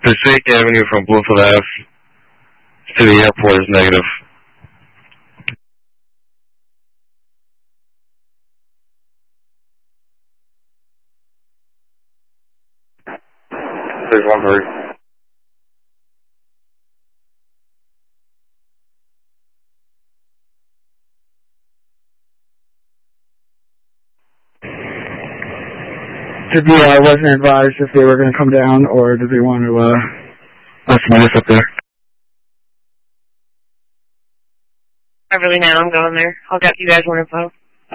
Passaic Avenue from Bluefield Ave to the airport is negative. 613. I wasn't advised if they were going to come down or did they want to meet us up there. Not really now. I'm going there. I'll get you guys more info.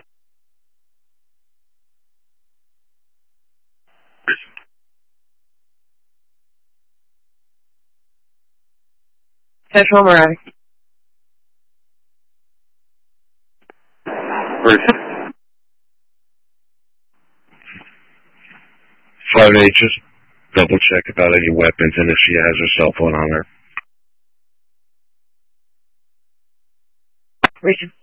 Central Mirage. Bridge. 5-8, just double check about any weapons and if she has her cell phone on her. Richard.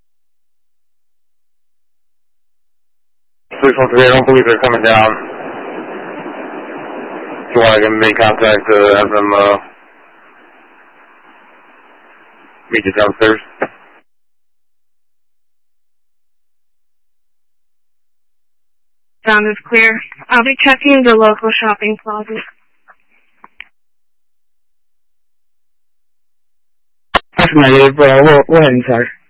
613, I don't believe they're coming down. If you want to make contact, have them meet you downstairs. Sound is clear. I'll be checking the local shopping plaza. That's negative, but we'll head inside.